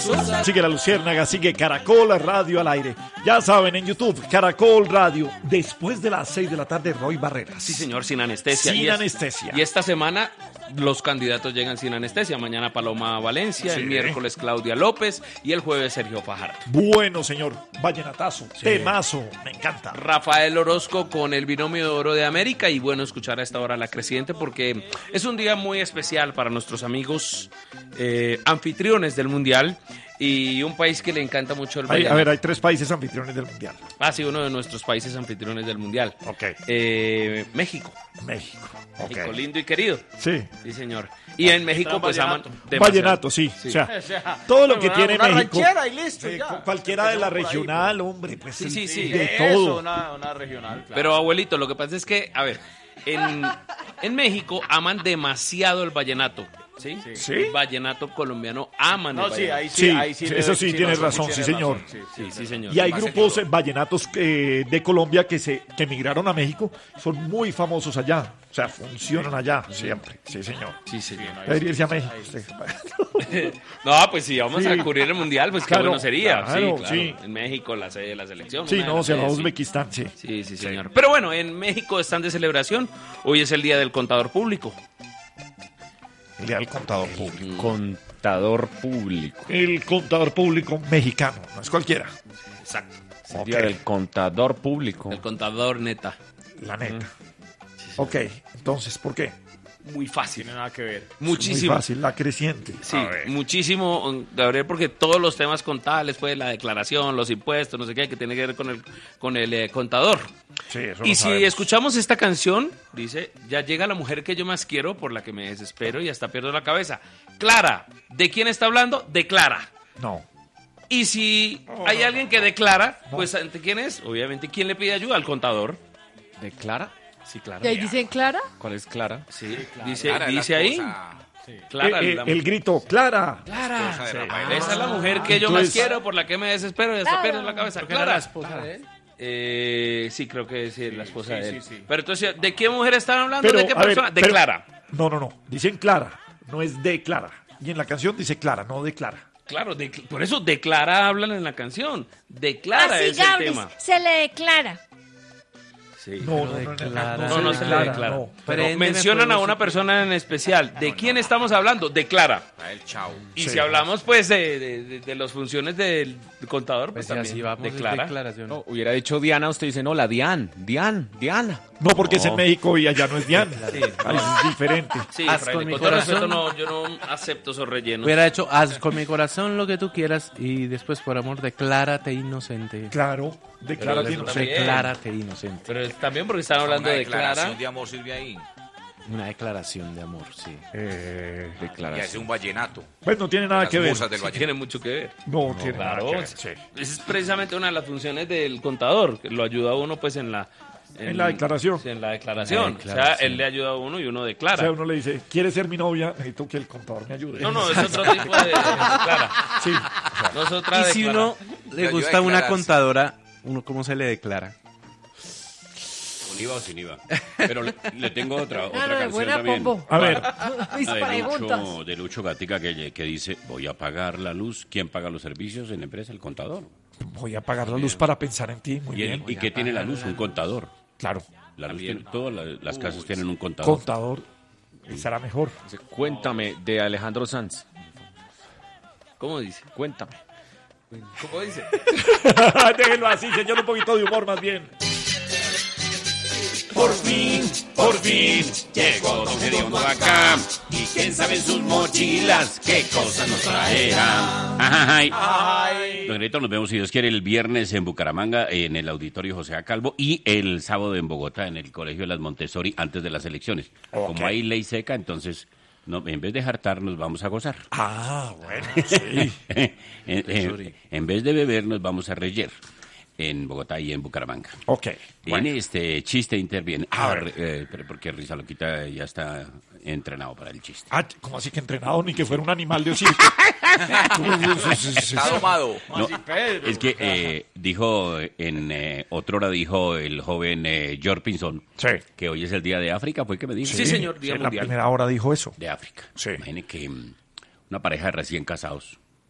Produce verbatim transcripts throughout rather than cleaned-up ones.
Sigue La Luciérnaga, sigue Caracol Radio al aire. Ya saben, en YouTube, Caracol Radio. Después de las seis de la tarde, Roy Barreras. Sí, señor, sin anestesia. Sin y es, anestesia. Y esta semana los candidatos llegan sin anestesia. Mañana Paloma Valencia, Sí. el miércoles Claudia López y el jueves Sergio Fajardo. Bueno, señor. Vallenatazo. Temazo. Me encanta. Rafael Orozco con el binomio de oro de América y bueno escuchar a esta hora La Creciente porque es un día muy especial para nuestros amigos eh, anfitriones del Mundial y un país que le encanta mucho el Hay- vallenato. a ver, hay tres países anfitriones del Mundial. Ah, sí, uno de nuestros países anfitriones del Mundial. Ok. Eh, México. México. Ok. México, lindo y querido. Sí. Sí, señor. Y en México pues aman demasiado. Vallenato, sí. O sea, todo lo que Una- tiene una México. ranchera y listo, eh, ya. cu- cualquiera de la Empezamos por ahí, regional, hombre, pues Sí, el- sí, sí. de Eso, todo. una, una regional, claro. Pero abuelito, lo que pasa es que, a ver, en, en México aman demasiado el vallenato. ¿Sí? Sí. El vallenato colombiano aman No, el sí, vallenato. ahí sí, Sí, ahí sí. sí, le- eso sí, tienes no, razón, sí, señor. sí, Sí, sí, señor. Y hay Más grupos señor. eh, vallenatos eh, de Colombia que se que emigraron a México, son muy famosos allá. O sea, funcionan allá siempre. Sí, señor. Sí, señor. Debería irse a México. usted. No, pues si vamos Sí. a cubrir el mundial, pues qué Claro, bueno sería. claro, sí, claro. sí. En México, la sede de la selección. Sí, una de no, las se va a sedes, sí. Uzbekistán, sí. Sí, sí, señor. Pero bueno, en México están de celebración. Hoy es el Día del Contador Público. El día del contador público. Contador público. El contador público mexicano, no es cualquiera. Exacto. El Ok. día del contador público. El contador neta. La neta. Ok, entonces, ¿por qué? Muy fácil. Tiene nada que ver. Muchísimo. Muy fácil, la creciente. Sí, muchísimo, Gabriel, porque todos los temas contables, pues la declaración, los impuestos, no sé qué, que tiene que ver con el, con el eh, contador. Sí, eso Y lo si sabemos. escuchamos esta canción, dice, ya llega la mujer que yo más quiero, por la que me desespero y hasta pierdo la cabeza. Clara, ¿de quién está hablando? De Clara. No. Y si hay alguien que declara, pues ¿ante quién es? Obviamente, ¿quién le pide ayuda? Al contador. ¿De Clara? Sí, claro. ¿Y ahí dicen Clara? ¿Cuál es Clara? Sí, dice, dice ahí. Clara, Eh, eh, la- el grito, Clara. Clara. Esposa de Sí. Rafael. Esa es la mujer que yo Entonces- más quiero, por la que me desespero y hasta pierdo la cabeza. ¿Porque era Clara. la esposa de él? Eh, sí, creo que sí, es la esposa sí, de él. sí, sí. Pero entonces, ¿de qué mujer están hablando? Pero, ¿De qué a ver, persona? de pero- Clara. No, no, no. Dicen Clara. No es de Clara. Y en la canción dice Clara, no de Clara. Claro, de- por eso de Clara hablan en la canción. De Clara Así, es el Gabris, tema. se le declara. Sí. No, no, no, no, declara. No, no se le declara. no. Pero Préndeme mencionan fuego, a una sí. persona en especial. ¿De quién estamos hablando? De Clara. Rafael, chao. Y Sí. si hablamos, pues, de, de, de- de las funciones del contador, pues, Pues también así vamos, de es Clara. declaración. No, hubiera dicho Diana, usted dice, no, la Dian, Dian, Diana. No, porque es en No. México y allá no es Diana. Sí. Ahí es diferente. Sí, Haz Fraile, con mi con todo corazón. respeto, no, yo no acepto esos rellenos. Hubiera hecho, haz con mi corazón lo que tú quieras y después, por amor, declárate inocente. Claro, declara Pero que eso no sé. también. Declárate inocente. Pero también porque están hablando Una de declaración Clara. de amor sirve ahí. Una declaración de amor, sí. Eh, Y hace Declaración. un vallenato. pues no tiene nada Las que ver. musas del Sí, vallenato. tiene mucho que ver. No, tiene claro. nada que ver. Sí. Esa es precisamente una de las funciones del contador, que lo ayuda a uno pues en la... En la declaración. Sí, en la declaración. La declaración. O sea, él le ayuda a uno y uno O declara. sea, uno le dice, ¿quieres ser mi novia? Necesito que el contador me ayude. No, no, es otro tipo de declara. Sí. No es otra Y si declara- uno Le le ayuda gusta a una declararse. contadora, uno ¿cómo se le declara? ¿Con I V A o sin I V A? Pero le, le tengo otra, otra Claro, de canción buena también. pombo. A ver, Mis La de preguntas. Lucho, de Lucho Gatica que, que dice, voy a pagar la luz. ¿Quién paga los servicios en la empresa? El contador. voy a apagar la luz para pensar en ti. Muy ¿Y, el- bien. ¿y qué tiene la luz? Un contador. Claro, La luz tiene- todas la- las casas tienen un contador. contador. Será mejor. Cuéntame, de Alejandro Sanz. ¿Cómo dice? Cuéntame. ¿Cómo dice? Déjenlo así, señor, un poquito de humor más bien. Por fin, por fin, llegó Don Gediondo acá. Y quién sabe en sus mochilas qué cosas nos traerá. Ay. Don Gediondo, nos vemos, si Dios quiere, el viernes en Bucaramanga, en el Auditorio José A. Calvo, y el sábado en Bogotá, en el Colegio de las Montessori, antes de las elecciones. Ok. Como hay ley seca, entonces, no, en vez de jartar, nos vamos a gozar. Ah, bueno, sí. en, en- en vez de beber, nos vamos a reyer. En Bogotá y en Bucaramanga. Ok. En este chiste interviene. A Ah, ver. eh, pero porque Risa Loquita ya está entrenado para el chiste. Ah, ¿cómo así que entrenado? Ni que fuera un animal de circo. Está domado. No, es que eh, dijo, en eh, otra hora dijo el joven eh, George Pinzón Sí. que hoy es el Día de África, ¿fue que me dijo? Sí, señor, Día en la Mundial. primera hora dijo eso. De África. Sí. Imagine que mm, una pareja de recién casados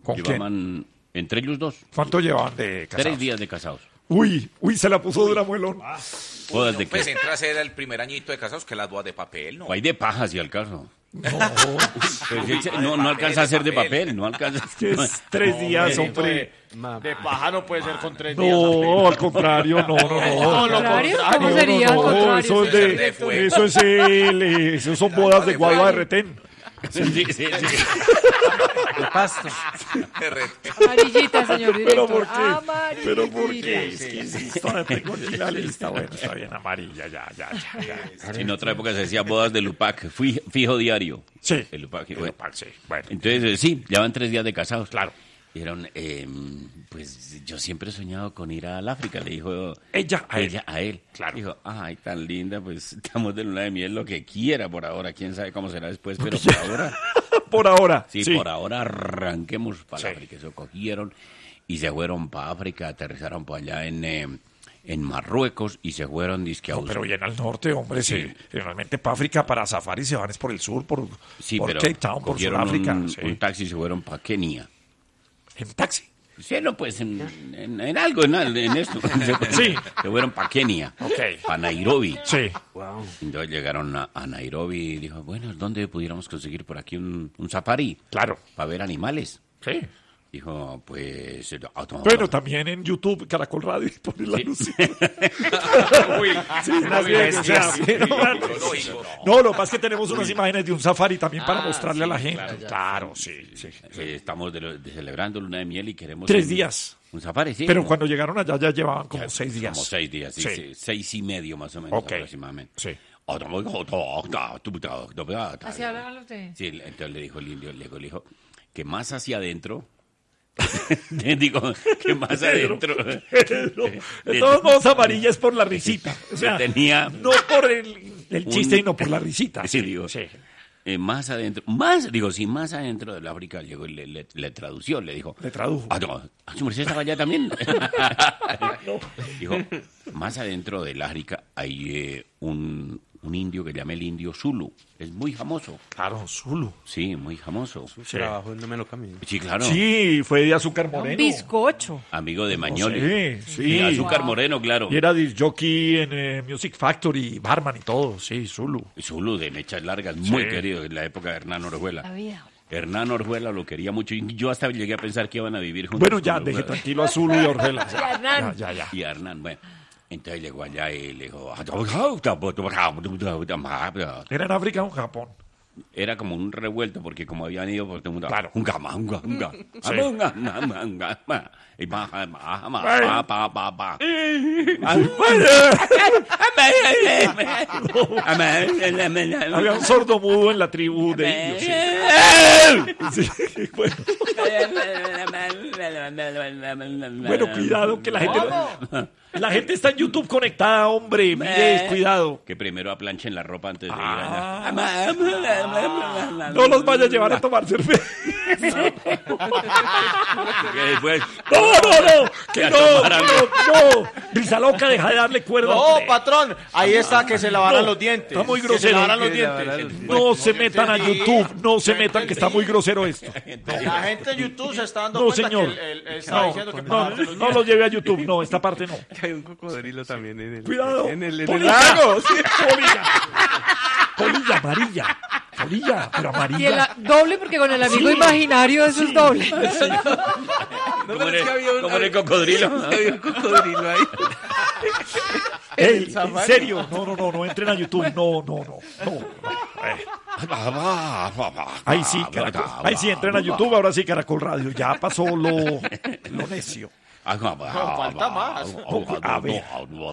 ¿Con Llevaban, entre ellos dos, ¿Cuánto llevaban de casados? tres días de casados. Uy, uy, se la puso dura, muelón. Bodas de Pues qué? entra a ser el primer añito de casados que las bodas de papel, ¿no? O hay de paja, si al caso. No, Pues, ese- no, no alcanza a ser de papel, no alcanza. que es tres días, hombre. De paja no puede ser con tres días. No, al contrario, no, no, no. lo ¿Contrario? contrario. ¿Cómo No, sería no, al no, contrario? eso es de de, fuego. eso es el, eh, eso son bodas de guagua de retén. Sí, sí, sí. De pasto. Amarillita, señor Pero director. ¿por qué? Amarillita. Pero ¿por qué? Es que sí, está tengo aquí la lista, bueno, está bien amarilla, ya, ya, ya, ya. En otra época se decía bodas de Lupac, fui, fijo diario. Sí. El Lupac, El bueno. Lupac, sí, bueno. Entonces, eh, sí, llevan tres días de casados. Claro. Dijeron, eh, pues yo siempre he soñado con ir al África, le dijo Ella a él. ella a él. Claro. Dijo, ay, tan linda, pues estamos de luna de miel, lo que quiera por ahora, quién sabe cómo será después, pero por ahora, Por ahora. sí, Sí. por ahora arranquemos para Sí. África. Eso cogieron y se fueron para África, aterrizaron por allá en, eh, en Marruecos y se fueron disque a No, Aus- pero bien al norte, hombre, sí. Sí. Generalmente para África, para safari se van es por el sur, por, Sí, por pero Cape Town, por cogieron Sudáfrica. un, Sí. un taxi y se fueron para Kenia. En taxi. Sí, no, pues en, en, en algo, en, al- en esto. Sí. Se fueron para Kenia, Ok. para Nairobi. Sí. Entonces llegaron a, a Nairobi y dijo, bueno, ¿dónde pudiéramos conseguir por aquí un, un safari? Claro. Para ver animales. Sí. Dijo, pues... eh, auto- Bueno, también en YouTube, Caracol Radio, y poner la luz. Uy, Sí, más bien, o sea, no, Lógico, no, lo que pasa es que tenemos unas imágenes de un safari también para mostrarle a la gente. Claro, sí, sí. eh, estamos de lo- de celebrando luna de miel y queremos... Tres un- días. Un safari, sí. Pero ¿no? cuando llegaron allá ya llevaban como Ya, seis días. Como seis días, sí, Sí. sí, seis y medio más o menos Ok. aproximadamente. Sí. Así hablan los de... Sí, entonces le dijo el indio, le dijo, le dijo que más hacia adentro, digo, que más adentro, Pedro, de todos modos, amarilla es por la risita. O sea, tenía no por el, el un- chiste, sino por la risita. sí, digo, Sí. eh, más adentro, más, digo, sí, más adentro del África llegó y le, le, le tradució, le dijo, Le tradujo. ah, no, ¿a su merced estaba allá también? Dijo, más adentro del África hay eh, un, un indio que llama el indio Zulu, es muy famoso, Claro, Zulu. sí, muy famoso. Sí. Trabajo, no me lo camino. Sí, claro. Sí, fue de Azúcar Un Moreno. bizcocho. Amigo de Mañoli. Sí, sí. Y Azúcar Moreno, claro. Y era disc jockey en eh, Music Factory, barman y todo. Sí, Zulu. Zulu de mechas largas, muy Sí. querido en la época de Hernán Orjuela. La vida. Hernán Orjuela lo quería mucho y yo hasta llegué a pensar que iban a vivir juntos. Bueno, ya, con deje Orjuela. tranquilo a Zulu y Orjuela. Y a Hernán. Ya, ya, ya. Y a Hernán, bueno. Entonces llegó allá y le dijo... ¿Era en África o en Japón? Era como un revuelto porque como habían ido por todo el mundo... Claro. Unga, ma, unga, unga. Sí. Unga, ma, ma, unga, ma. Y ma, ma, ma, ma, Ay. pa, pa, pa, pa. Había un sordo mudo en la tribu de indios. Sí. Sí, bueno. Bueno, cuidado, que la gente, la gente está en YouTube conectada, hombre. Mire, cuidado. Que primero aplanchen la ropa antes de ir Ah. allá. No los vaya a llevar a tomar cerveza. Que después... No, no, no. Que Que no, tomaran- no, no. Risa loca, deja de darle cuerda. No, hombre. patrón, ahí está que se lavaran No, los dientes. está muy Que grosero. se lavaran los Que dientes. lavaran los No se metan a YouTube. No se metan, que está muy grosero esto. La gente de YouTube se está dando No, cuenta señor. que él, él- él está No, diciendo que no, lavarse los no los lleve a YouTube. No, esta parte no. Que hay un cocodrilo también en el... Cuidado. En el, en el Polilla. lago. Sí. Polilla. Polilla, amarilla. Polilla, pero Y el amarilla. a- doble porque con el amigo Sí. imaginario eso es doble. ¿Cómo era, cómo era el cocodrilo? Había un cocodrilo ahí. Ey, en serio. No, no, no, no entren a YouTube. No, no, no. no, no. Eh, Ahí sí, Caracol. Ahí sí, entren a YouTube. Ahora sí, Caracol Radio. Ya pasó lo, lo necio. No, falta más. A ver.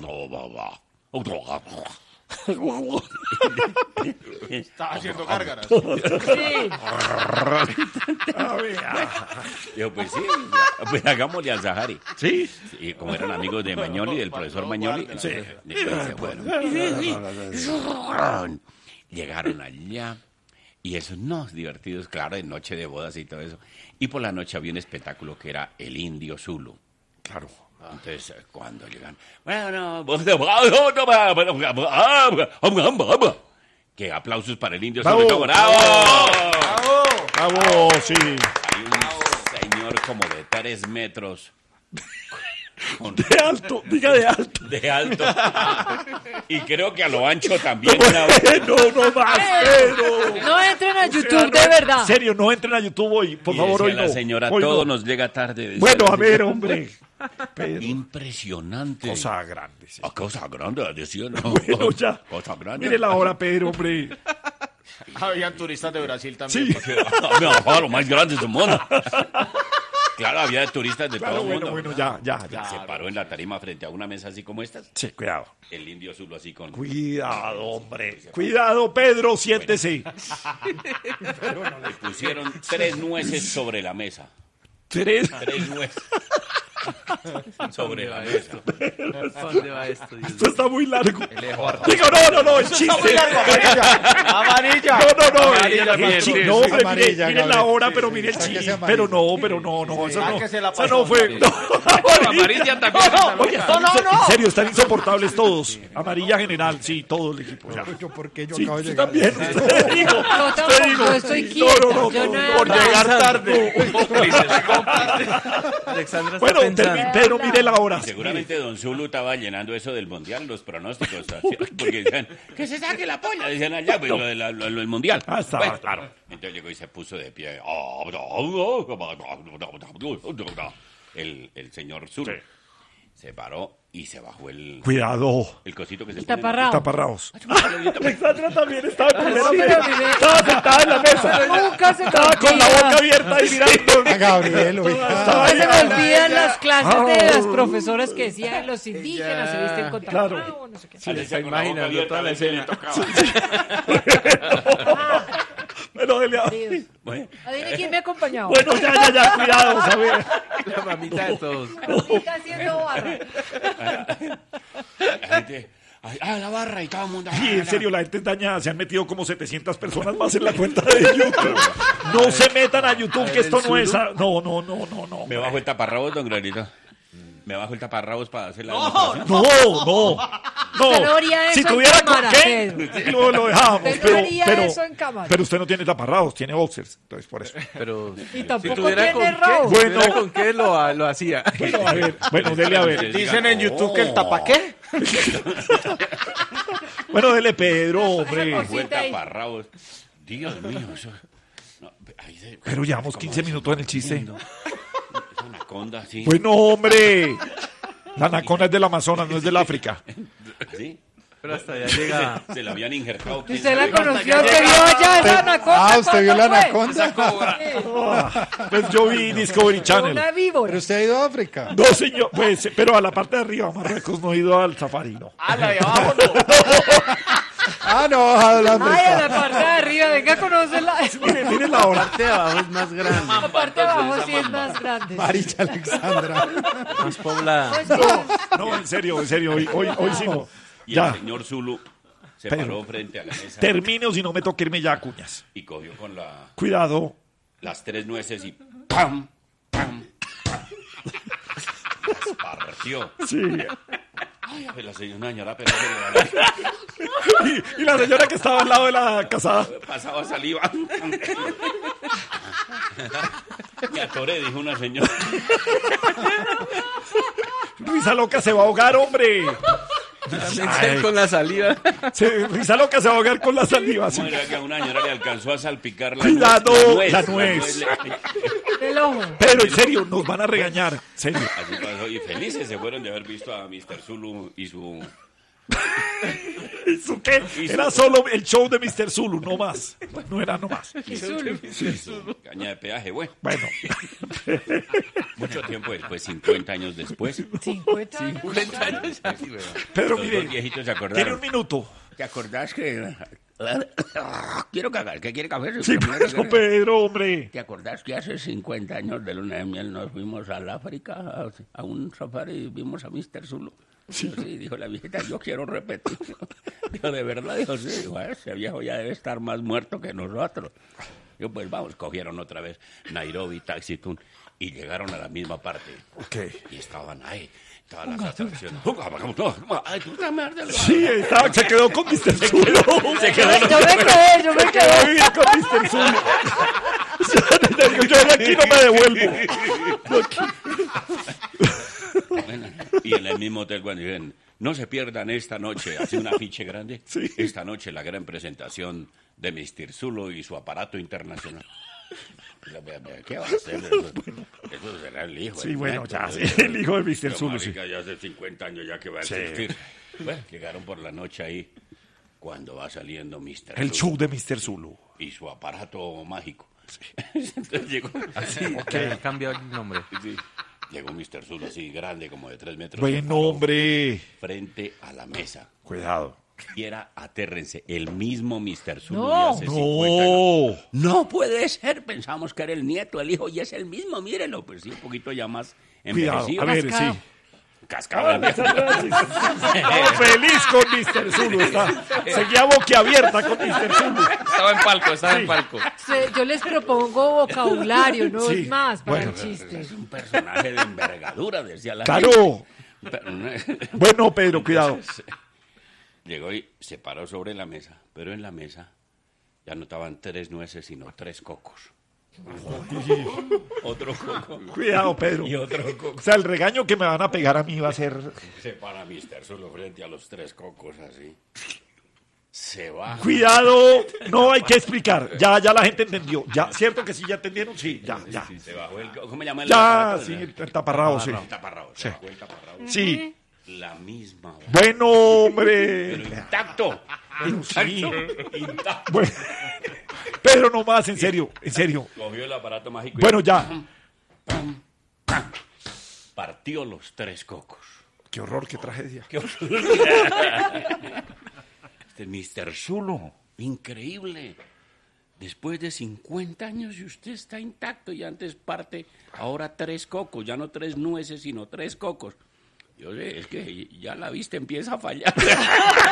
Está haciendo gárgaras. Sí. A ver. Dijo, pues sí, pues hagámosle al Sahari. ¿Sí? Y como eran amigos de Mañoli, del profesor Mañoli, Sí. entonces, bueno, llegaron allá y esos no divertidos, claro, de noche de bodas y todo eso. Y por la noche había un espectáculo que era el Indio Zulu. Claro. Entonces, eh, cuando llegan, bueno, que aplausos para el Indio ¡Bravo! Zulu. ¡Bravo! Bravo, sí. Hay un señor como de tres metros. Con- De alto, diga de alto. de alto. Y creo que a lo ancho también. Una... No, no más, pero... No entren a O sea, YouTube, no, de verdad. En serio, no entren a YouTube hoy, por Y favor, decía hoy la no. señora, Hoy todo no. nos llega tarde. decía Bueno, la a ver, señora. hombre. Pedro, Impresionante. cosa grande, sí. Ah, cosa grande, decía. ¿no? Bueno, ya. Cosa grande. Mire la hora, Pedro, hombre. Habían turistas de Brasil también. Sí. porque- Me bajaba lo más grande del mundo. Claro, había turistas de Claro, todo el bueno, mundo. bueno, ya, ya, ya. Se paró en la tarima frente a una mesa así como estas. Sí, cuidado. El indio Zulu así con... Cuidado, hombre. Cuidado, Pedro, siéntese. Le pusieron tres nueces sobre la mesa. Tres. Tres nueces. Sobre la mesa. ¿Dónde va esto? Dios Esto está muy largo. Digo, no, no, no, el chiste. Amarilla. No, no, no. Amarilla el- también, el sí, chiste. sí. No, hombre, mire, Amarilla, mire la Gabriel. hora, pero mire el Sáquese chiste. amarilla. Pero no, pero no, no, eso no. Sáquese la Eso no fue. pasada. No, Amarilla también. Oye, están inso- en serio, están insoportables todos. Amarilla general, sí, todo el equipo. Ya. Yo, ¿por qué yo Sí, acabo de usted llegar? también. Usted dijo. Yo Usted tampoco, dijo. yo estoy No, quieta. no, no, Yo no, nada por más. llegar tarde. Alexandra está Bueno, pensando. termi- Pedro, mire la hora. Seguramente Don Zulu estaba llenando eso del mundial, los pronósticos. así, Porque decían, que se saque la polla. Decían allá, pues, lo, de la- lo- lo del mundial. Ah, estaba, Bueno, claro. Entonces llegó y se puso de pie. El, el señor Zulu. Sí. Se paró y se bajó el, Cuidado. el cosito que se El pone en la- taparrao. Taparraos. Alexandra también estaba en primera Sí, fila. pero mire. Estaba sentada en la mesa. Nunca se me Estaba con la olvida. boca abierta y mirando. A Gabriel, oiga. Nunca se me Ay, olvidan las clases de Ah. las profesoras que decían los indígenas se visten con Claro. taparrao, no sé qué. Sí, le está decía con la boca imaginando abierta, toda la a ver si le escena. tocaba. Bueno, dele a- Dios. Bueno, Adivine quién me ha acompañado. Bueno, ya, ya, ya, cuidado, a ver. La mamita de todos. Está haciendo barra. la gente... ay, ah, la barra y todo el mundo... Sí, en serio, la gente es dañada. Se han metido como setecientas personas más en la cuenta de YouTube. No se metan a YouTube, que esto no es... a- No, no, no, no, no. Me bajo el taparrabos, don Granito. Me bajo el taparrabos para hacer la... No, no, Usted no no. haría Si eso en tuviera con cámara, qué, Pedro. lo, lo dejábamos. Usted no Pero, haría pero, eso en cámara. pero usted no tiene taparraos, tiene boxers. Entonces, por eso. Pero Y tampoco tuviera con tiene qué, rabo. si tuviera Bueno. con qué lo, lo hacía. Bueno, a ver, bueno, dele a ver. Dicen en YouTube que el tapaqué. Bueno, dele Pedro, hombre. Esa Fue el cosita ahí. taparrabos. Dios mío, eso... no, ahí se- Pero llevamos como quince así, minutos en el chiste. Esa anaconda, sí. Bueno, hombre. La anaconda es del Amazonas, no es del África. ¿Sí? Pero hasta allá llega. Se la habían injertado. quién Usted la sabe. conoció, que vio allá esa anaconda. Ah, ¿usted vio la ¿cuándo fue? anaconda? Sí, Pues yo vi Discovery Channel. una víbora. Pero usted ha ido a África. No, señor, pues, pero a la parte de arriba, Marruecos, no he ido al safari, no. Ah, la de abajo no. Ah, no, bajado la Ay, a la África. parte de arriba, venga a conocerla. Mire, mire la hora. La parte de abajo es más grande, La parte de abajo sí es más grande. Marilla Alexandra. más poblada. Pues no. No, en serio, en serio, hoy, hoy, hoy sí no. Y Ya, el señor Zulu se Pero- paró frente a la mesa termine o si no me toque irme ya, cuñas. y cogió con la, Cuidado. las tres nueces y ¡pam! ¡pam! ¡pam! Las partió. Sí. Ay, a ver, la señora señora, pero se le Y, y la señora que estaba al lado de la casada. pasaba saliva. Me atoré, dijo una señora. Risa loca se va a ahogar, hombre. También con la saliva. Se- risa loca se va a ahogar con la saliva. Sí. ¿Cómo era que a una señora le alcanzó a salpicar la Cuidado, nuez? la nuez. le- El ojo. Pero en serio, nos van a regañar. Serio. Así pasó. Y felices se fueron de haber visto a mister Zulu y su... ¿Eso qué? Era solo el show de mister Zulu, no más. No era no más. y su caña de peaje, güey. Bueno. Mucho tiempo después, cincuenta años después, cincuenta años. cincuenta años. Ay, weón. Pedro, los mire, dos viejitos se tiene acordaron. un minuto. ¿Te acordás que... Quiero cagar, ¿qué quiere café? Sí, pero Pedro, hombre. ¿Te acordás que hace cincuenta años de luna de miel nos fuimos al África a, a un safari y vimos a mister Zulu? Sí. sí, dijo la viejita, yo quiero repetir. Dijo, ¿de verdad? Dijo, sí, dijo, "Ah, ese viejo ya debe estar más muerto que nosotros. Yo, pues vamos, cogieron otra vez Nairobi, Taxi Tun, y llegaron a la misma parte. Ok. Y estaban ahí, todas las atracciones. Ay, tú también, del- Sí, estaba, se quedó con mister Zulu. Se quedó, Yo me quedé, yo me se quedó a quedé. vivir con mister Zulu. Yo de aquí no me devuelvo. Bueno, y en el mismo hotel cuando dicen, no se pierdan esta noche, hace un afiche grande, Sí. esta noche la gran presentación de mister Zulo y su aparato internacional. ¿Qué va a hacer? Eso, eso será el hijo. Sí, el bueno, nieto, ya, el- sí, el hijo de mister Pero, Zulo, sí. marica, ya hace cincuenta años ya que va a Sí. existir. Bueno, llegaron por la noche ahí, cuando va saliendo mister El Zulo show de mister Zulu. y su aparato mágico. Entonces llegó, Así, que cambió el nombre. sí, llegó mister Zulo así grande, como de tres metros. Buen se paró hombre. frente a la mesa. Cuidado. Y era, atérrense, el mismo mister Zulu No. de hace cincuenta años. No. No puede ser, pensamos que era el nieto, el hijo, y es el mismo, mírenlo. Pues sí, un poquito ya más Cuidado. envejecido. A ver, Cascado. sí. Cascado el viejo. Estaba feliz con mister Zulu. Está. Seguía boquiabierta con mister Zulu. Estaba en palco, estaba en palco. Se- Yo les propongo vocabulario, no Sí. más para Bueno. el chiste. Es un personaje de envergadura, decía la Claro. gente. Pero- Bueno, Pedro, cuidado. Llegó y se paró sobre la mesa, pero en la mesa ya no estaban tres nueces, sino tres cocos. Otro coco Cuidado, Pedro. y otro coco. O sea, el regaño que me van a pegar a mí va a ser... Se para mister Zulo frente a los tres cocos así. Se va. Cuidado, no hay que explicar. Ya, ya la gente entendió. Ya, ¿cierto que sí ya entendieron? Sí, ya, ya. Sí, se bajó el... ¿Cómo se llama el Ya, aparato? sí, el taparrabo, sí. El taparrabo. Se Sí. bajó el taparrabo. Sí. La misma hora. Bueno, hombre. Pero intacto. Pero sí. Intacto. Bueno, Pedro, no más, en serio, en serio. Cogió el aparato mágico y Bueno, ya. partió los tres cocos. Qué horror, qué tragedia. Este mister Zulo, increíble. Después de cincuenta años y usted está intacto y antes parte, ahora tres cocos, ya no tres nueces, sino tres cocos. Yo sé, es que ya la vista empieza a fallar.